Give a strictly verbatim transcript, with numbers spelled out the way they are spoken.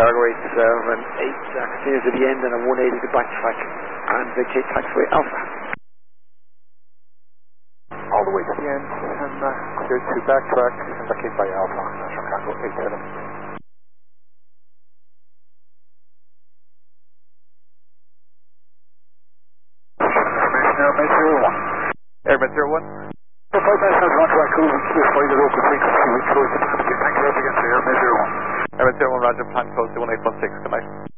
cargo eight seven eight, uh, continues to the end and a one eighty to backtrack, and vacate taxiway Alpha. All the way to the end, and uh, clear to backtrack, and vacate by Alpha, National Cargo eight seven. Airman zero one. Airman zero one. So five nine seven one to Vancouver, clear flight at local frequency, we close the path. Thank you again to Airman zero one. Airman zero one, Roger, plan close to one eight one six, good night.